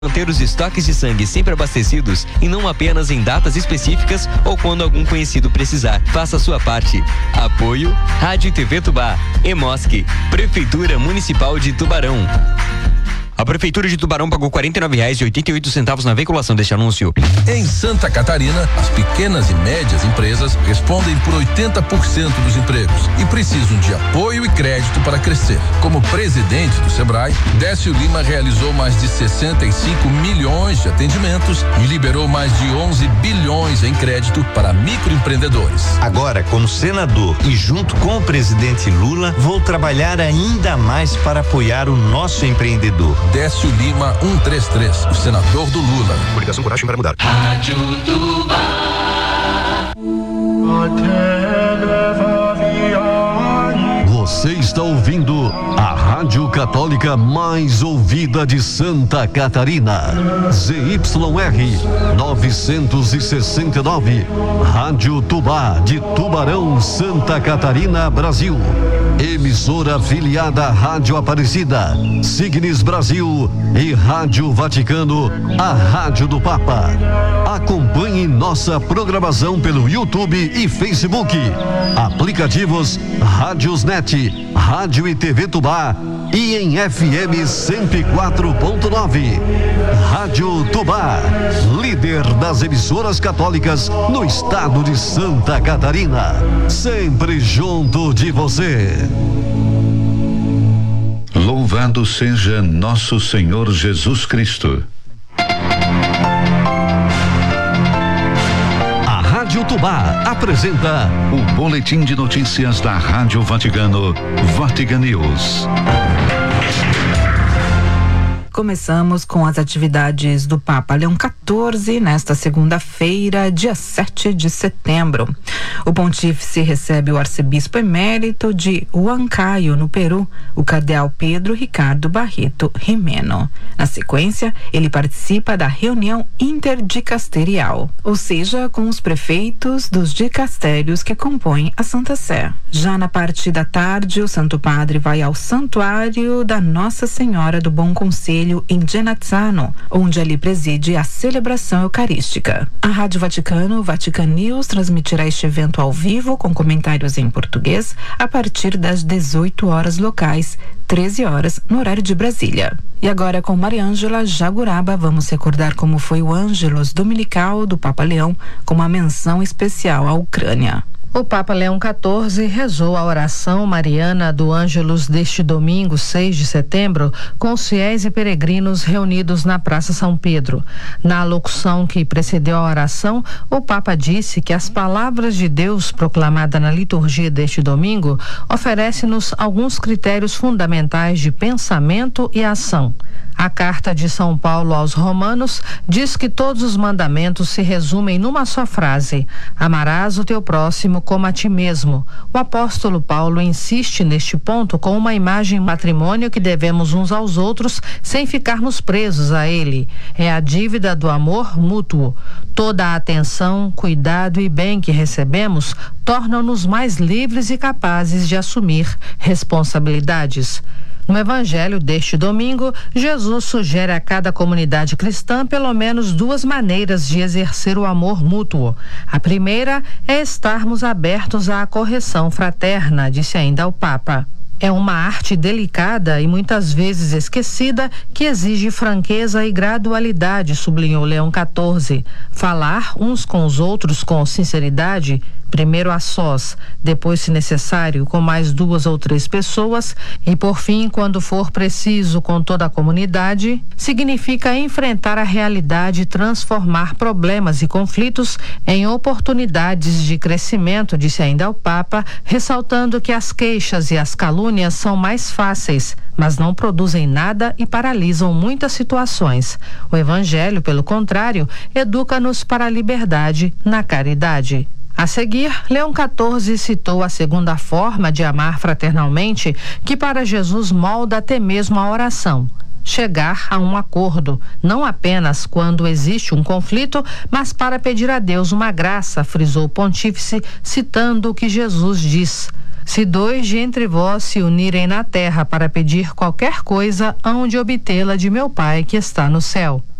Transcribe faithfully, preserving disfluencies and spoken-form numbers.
Manter os estoques de sangue sempre abastecidos e não apenas em datas específicas ou quando algum conhecido precisar. Faça a sua parte. Apoio Rádio e T V Tubá, EMOSC, Prefeitura Municipal de Tubarão. A Prefeitura de Tubarão pagou quarenta e nove reais e oitenta e oito centavos na veiculação deste anúncio. Em Santa Catarina, as pequenas e médias empresas respondem por oitenta por cento dos empregos e precisam de apoio e crédito para crescer. Como presidente do Sebrae, Décio Lima realizou mais de sessenta e cinco milhões de atendimentos e liberou mais de onze bilhões em crédito para microempreendedores. Agora, como senador e junto com o presidente Lula, vou trabalhar ainda mais para apoiar o nosso empreendedor. Décio Lima cento e trinta e três, o senador do Lula. Coligação Coragem para Mudar. Rádio Tubá. Você está ouvindo a Rádio Católica mais ouvida de Santa Catarina. Z Y R novecentos e sessenta e nove. Rádio Tubá de Tubarão, Santa Catarina, Brasil. Emissora afiliada à Rádio Aparecida, Signes Brasil e Rádio Vaticano, a Rádio do Papa. Acompanhe nossa programação pelo YouTube e Facebook. Aplicativos Rádiosnet, Rádio e T V Tubá e em F M cento e quatro ponto nove. Rádio Tubá, líder das emissoras católicas no estado de Santa Catarina. Sempre junto de você. Louvado seja nosso Senhor Jesus Cristo. A Rádio Tubá apresenta o boletim de notícias da Rádio Vaticano, Vatican News. Começamos com as atividades do Papa Leão quatorze nesta segunda-feira, dia sete de setembro. O pontífice recebe o arcebispo emérito de Huancayo, no Peru, o cardeal Pedro Ricardo Barreto Jimeno. Na sequência, ele participa da reunião interdicasterial, ou seja, com os prefeitos dos dicastérios que compõem a Santa Sé. Já na parte da tarde, o Santo Padre vai ao Santuário da Nossa Senhora do Bom Conselho em Genazzano, onde ali preside a celebração eucarística. A Rádio Vaticano, Vatican News, transmitirá este evento ao vivo com comentários em português a partir das dezoito horas locais, treze horas no horário de Brasília. E agora com Mariângela Jaguraba, vamos recordar como foi o Ângelus Dominical do Papa Leão, com uma menção especial à Ucrânia. O Papa Leão quatorze rezou a oração mariana do Ângelus deste domingo, seis de setembro, com os fiéis e peregrinos reunidos na Praça São Pedro. Na locução que precedeu a oração, o Papa disse que as palavras de Deus proclamada na liturgia deste domingo oferece-nos alguns critérios fundamentais de pensamento e ação. A carta de São Paulo aos Romanos diz que todos os mandamentos se resumem numa só frase: amarás o teu próximo como a ti mesmo. O apóstolo Paulo insiste neste ponto com uma imagem matrimônio que devemos uns aos outros sem ficarmos presos a ele. É a dívida do amor mútuo. Toda a atenção, cuidado e bem que recebemos tornam-nos mais livres e capazes de assumir responsabilidades. No Evangelho deste domingo, Jesus sugere a cada comunidade cristã pelo menos duas maneiras de exercer o amor mútuo. A primeira é estarmos abertos à correção fraterna, disse ainda o Papa. É uma arte delicada e muitas vezes esquecida que exige franqueza e gradualidade, sublinhou Leão quatorze. Falar uns com os outros com sinceridade, primeiro a sós, depois, se necessário, com mais duas ou três pessoas e, por fim, quando for preciso, com toda a comunidade, significa enfrentar a realidade e transformar problemas e conflitos em oportunidades de crescimento, disse ainda o Papa, ressaltando que as queixas e as calúnias são mais fáceis, mas não produzem nada e paralisam muitas situações. O Evangelho, pelo contrário, educa-nos para a liberdade na caridade. A seguir, Leão quatorze citou a segunda forma de amar fraternalmente, que para Jesus molda até mesmo a oração: chegar a um acordo, não apenas quando existe um conflito, mas para pedir a Deus uma graça, frisou o pontífice, citando o que Jesus diz: Se dois de entre vós se unirem na terra para pedir qualquer coisa, hão de obtê-la de meu Pai que está no céu.